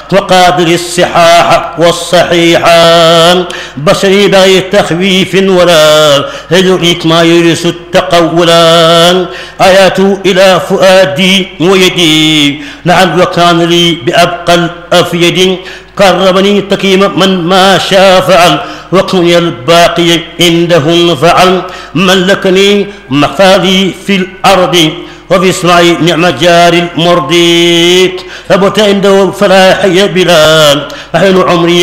وقادر الصحاح والصحيحان بشري بغير تخويف ولا يدرك ما يرث التقولان آيات إلى فؤادي ويدي لعل وكان لي بأبقى الأفيد قربني تقيم من ما شاء فعل وكن الباقي عنده فعل ملكني مخالي في الأرض وفي اسمعي نعم جار المرضي ثبت عنده فلاحي بلال أحين عمري